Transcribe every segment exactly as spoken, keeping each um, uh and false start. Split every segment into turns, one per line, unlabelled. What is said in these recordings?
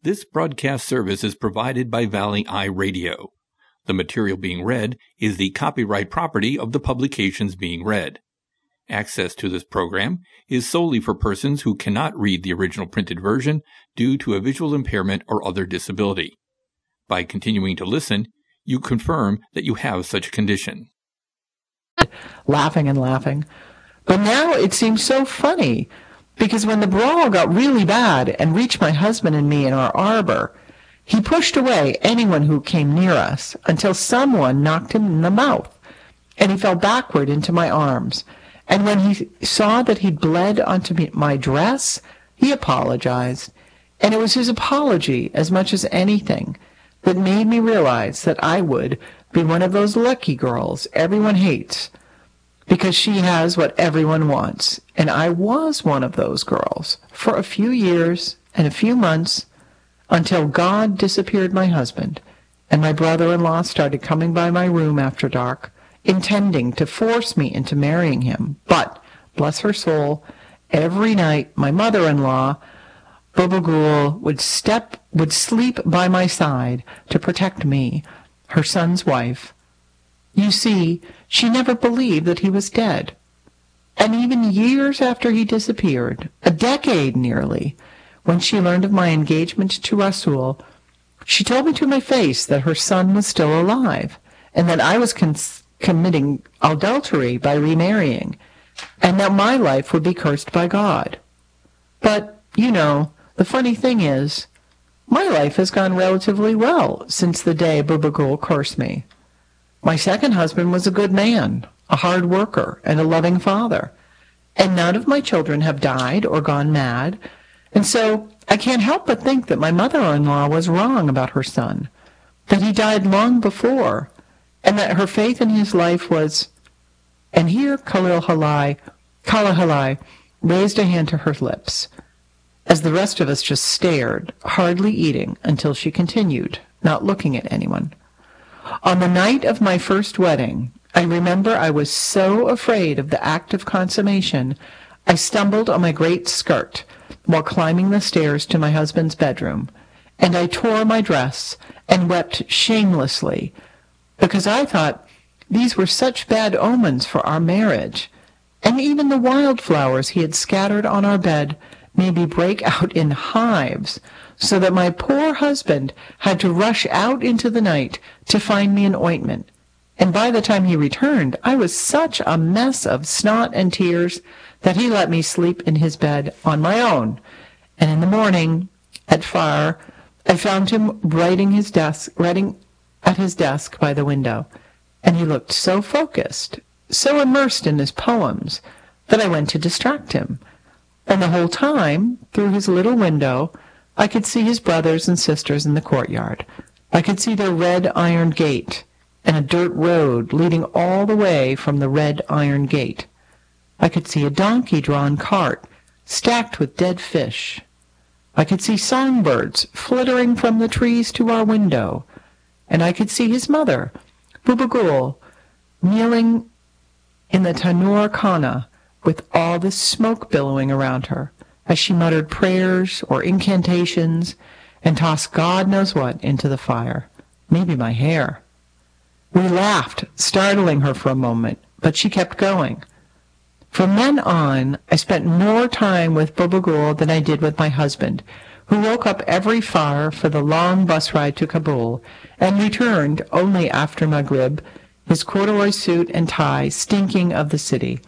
This broadcast service is provided by Valley Eye Radio. The material being read is the copyright property of the publications being read. Access to this program is solely for persons who cannot read the original printed version due to a visual impairment or other disability. By continuing to listen, you confirm that you have such a condition.
Laughing and laughing. But now it seems so funny, because when the brawl got really bad and reached my husband and me in our arbor, he pushed away anyone who came near us until someone knocked him in the mouth, and he fell backward into my arms. And when he saw that he'd bled onto me, my dress, he apologized. And it was his apology, as much as anything, that made me realize that I would be one of those lucky girls everyone hates, because she has what everyone wants. And I was one of those girls for a few years and a few months, until God disappeared my husband, and my brother-in-law started coming by my room after dark, intending to force me into marrying him. But, bless her soul, every night my mother-in-law, Bubagul, would step, would sleep by my side to protect me, her son's wife. You see, she never believed that he was dead. And even years after he disappeared, a decade nearly, when she learned of my engagement to Rasul, she told me to my face that her son was still alive, and that I was cons- committing adultery by remarrying, and that my life would be cursed by God. But, you know, the funny thing is, my life has gone relatively well since the day Bubagul cursed me. My second husband was a good man, a hard worker, and a loving father, and none of my children have died or gone mad, and so I can't help but think that my mother-in-law was wrong about her son, that he died long before, and that her faith in his life was... And here Khalil Halai, Kala Halai raised a hand to her lips, as the rest of us just stared, hardly eating, until she continued, not looking at anyone. On the night of my first wedding, I remember I was so afraid of the act of consummation, I stumbled on my great skirt while climbing the stairs to my husband's bedroom, and I tore my dress and wept shamelessly, because I thought these were such bad omens for our marriage, and even the wildflowers he had scattered on our bed made me break out in hives, so that my poor husband had to rush out into the night to find me an ointment. And by the time he returned, I was such a mess of snot and tears that he let me sleep in his bed on my own. And in the morning, at fire, I found him writing his desk, writing at his desk by the window, and he looked so focused, so immersed in his poems, that I went to distract him. And the whole time, through his little window, I could see his brothers and sisters in the courtyard. I could see their red iron gate, and a dirt road leading all the way from the red iron gate. I could see a donkey-drawn cart stacked with dead fish. I could see songbirds flittering from the trees to our window, and I could see his mother, Bubagul, kneeling in the Tanur Khana with all this smoke billowing around her, as she muttered prayers or incantations and tossed God knows what into the fire, maybe my hair. We laughed, startling her for a moment, but she kept going. From then on, I spent more time with Bubagul than I did with my husband, who woke up every far for the long bus ride to Kabul, and returned only after Maghrib, his corduroy suit and tie stinking of the city.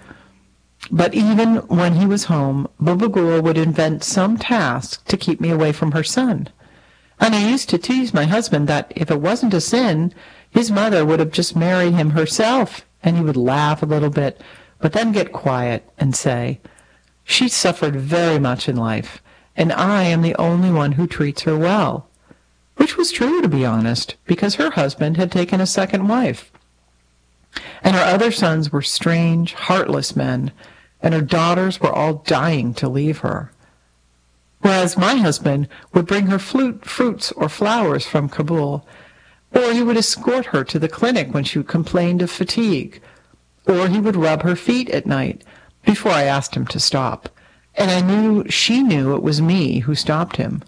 But even when he was home, Bubagul would invent some task to keep me away from her son. And I used to tease my husband that if it wasn't a sin, his mother would have just married him herself, and he would laugh a little bit, but then get quiet and say, "She's suffered very much in life, and I am the only one who treats her well." Which was true, to be honest, because her husband had taken a second wife. And her other sons were strange, heartless men, and her daughters were all dying to leave her. Whereas my husband would bring her flute, fruits or flowers from Kabul, or he would escort her to the clinic when she complained of fatigue, or he would rub her feet at night before I asked him to stop, and I knew she knew it was me who stopped him.